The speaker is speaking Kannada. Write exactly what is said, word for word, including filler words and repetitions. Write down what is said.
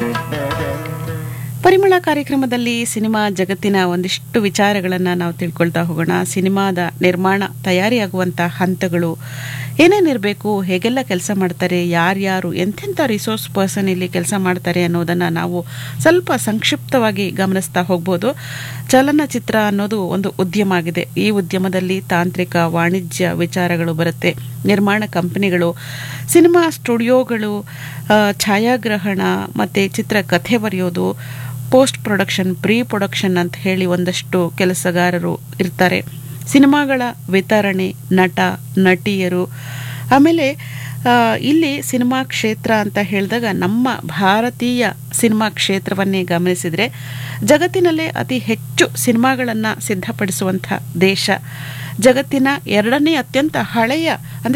ಪರಿಮಳ ಕಾರ್ಯಕ್ರಮದಲ್ಲಿ ಸಿನಿಮಾ ಜಗತ್ತಿನ ಒಂದಿಷ್ಟು ವಿಚಾರಗಳನ್ನು ನಾವು ತಿಳ್ಕೊಳ್ತಾ ಹೋಗೋಣ. ಸಿನಿಮಾದ ನಿರ್ಮಾಣ ತಯಾರಿಯಾಗುವಂಥ ಹಂತಗಳು ಏನೇನಿರಬೇಕು, ಹೇಗೆಲ್ಲ ಕೆಲಸ ಮಾಡ್ತಾರೆ, ಯಾರ್ಯಾರು ಎಂತೆಂಥ ರಿಸೋರ್ಸ್ ಪರ್ಸನ್ ಇಲ್ಲಿ ಕೆಲಸ ಮಾಡ್ತಾರೆ ಅನ್ನೋದನ್ನು ನಾವು ಸ್ವಲ್ಪ ಸಂಕ್ಷಿಪ್ತವಾಗಿ ಗಮನಿಸ್ತಾ ಹೋಗ್ಬೋದು. ಚಲನಚಿತ್ರ ಅನ್ನೋದು ಒಂದು ಉದ್ಯಮ ಆಗಿದೆ. ಈ ಉದ್ಯಮದಲ್ಲಿ ತಾಂತ್ರಿಕ ವಾಣಿಜ್ಯ ವಿಚಾರಗಳು ಬರುತ್ತೆ. ನಿರ್ಮಾಣ ಕಂಪನಿಗಳು, ಸಿನಿಮಾ ಸ್ಟುಡಿಯೋಗಳು, ಛಾಯಾಗ್ರಹಣ ಮತ್ತು ಚಿತ್ರಕಥೆ ಬರೆಯೋದು, ಪೋಸ್ಟ್ ಪ್ರೊಡಕ್ಷನ್, ಪ್ರೀ ಪ್ರೊಡಕ್ಷನ್ ಅಂತ ಹೇಳಿ ಒಂದಷ್ಟು ಕೆಲಸಗಾರರು ಇರ್ತಾರೆ. ಸಿನಿಮಾಗಳ ವಿತರಣೆ, ನಟ ನಟಿಯರು. ಆಮೇಲೆ ಇಲ್ಲಿ ಸಿನಿಮಾ ಕ್ಷೇತ್ರ ಅಂತ ಹೇಳಿದಾಗ ನಮ್ಮ ಭಾರತೀಯ ಸಿನಿಮಾ ಕ್ಷೇತ್ರವನ್ನೇ ಗಮನಿಸಿದರೆ ಜಗತ್ತಿನಲ್ಲೇ ಅತಿ ಹೆಚ್ಚು ಸಿನಿಮಾಗಳನ್ನು ಸಿದ್ಧಪಡಿಸುವಂಥ ದೇಶ. ಜಗತ್ತಿನ ಎರಡನೇ ಅತ್ಯಂತ ಹಳೆಯ ಅಂದರೆ